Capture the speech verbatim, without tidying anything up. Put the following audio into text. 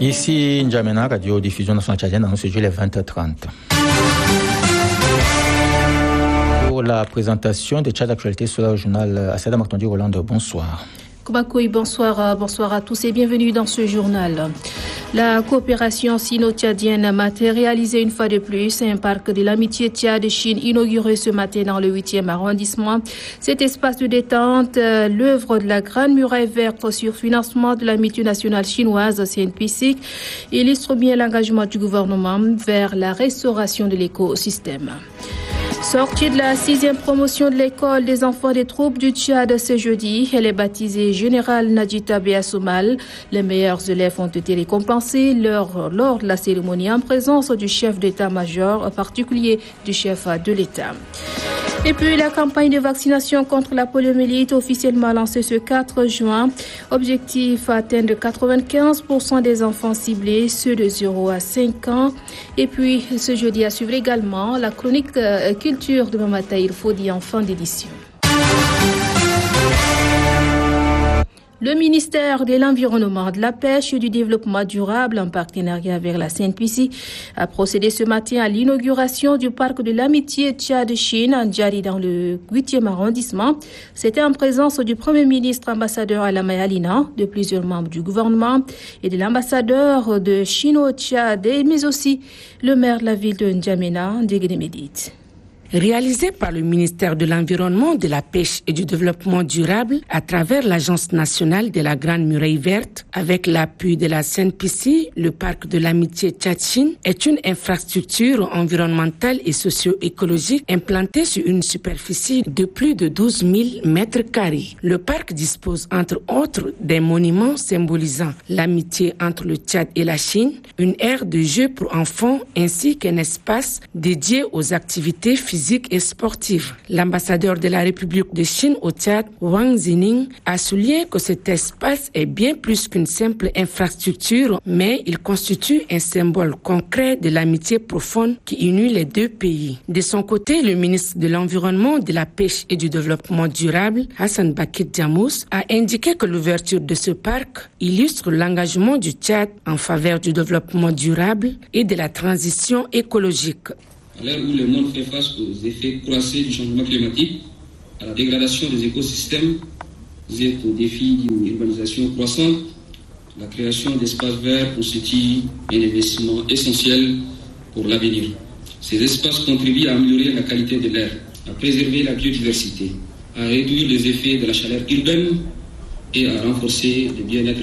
Ici N'Djamena, Radio Diffusion Nationale Tchadienne, dans ce jeudi les vingt heures trente. Pour la présentation de Tchad Actualité sur le journal Assada Martondi Roland, bonsoir. Koubakoui, bonsoir, bonsoir à tous et bienvenue dans ce journal. La coopération sino-tchadienne matérialisée une fois de plus un parc de l'amitié Tchad-Chine inauguré ce matin dans le huitième arrondissement. Cet espace de détente, l'œuvre de la Grande Muraille Verte sur financement de l'amitié nationale chinoise C N P C I C, illustre bien l'engagement du gouvernement vers la restauration de l'écosystème. Sortie de la sixième promotion de l'école des enfants des troupes du Tchad ce jeudi, elle est baptisée Général Nadjita Béassoumal. Les meilleurs élèves ont été récompensés lors, lors de la cérémonie en présence du chef d'état-major, en particulier du chef de l'État. Et puis la campagne de vaccination contre la poliomyélite officiellement lancée ce quatre juin. Objectif atteindre quatre-vingt-quinze pour cent des enfants ciblés, ceux de zéro à cinq ans. Et puis ce jeudi à suivre également la chronique euh, culture de Mamata Ilfodi en fin d'édition. Le ministère de l'Environnement, de la Pêche et du Développement durable, en partenariat avec la C N P C I C, a procédé ce matin à l'inauguration du parc de l'amitié Tchad-Chine en Djari dans le huitième arrondissement. C'était en présence du Premier ministre ambassadeur Alamay Alina, de plusieurs membres du gouvernement et de l'ambassadeur de Chine au Tchad, mais aussi le maire de la ville de N'Djamena, Ndégué Médite. Réalisé par le ministère de l'Environnement, de la Pêche et du Développement durable à travers l'Agence nationale de la Grande Muraille Verte, avec l'appui de la C N P C I, le parc de l'amitié Tchad-Chine est une infrastructure environnementale et socio-écologique implantée sur une superficie de plus de douze mille mètres carrés. Le parc dispose entre autres des monuments symbolisant l'amitié entre le Tchad et la Chine, une aire de jeu pour enfants ainsi qu'un espace dédié aux activités physiques et sportive. L'ambassadeur de la République de Chine au Tchad, Wang Zining, a souligné que cet espace est bien plus qu'une simple infrastructure, mais il constitue un symbole concret de l'amitié profonde qui unit les deux pays. De son côté, le ministre de l'Environnement, de la Pêche et du Développement durable, Hassan Bakit Djamous, a indiqué que l'ouverture de ce parc illustre l'engagement du Tchad en faveur du développement durable et de la transition écologique. À l'heure où le monde fait face aux effets croissants du changement climatique, à la dégradation des écosystèmes et aux défis d'une urbanisation croissante, la création d'espaces verts constitue un investissement essentiel pour l'avenir. Ces espaces contribuent à améliorer la qualité de l'air, à préserver la biodiversité, à réduire les effets de la chaleur urbaine et à renforcer le bien-être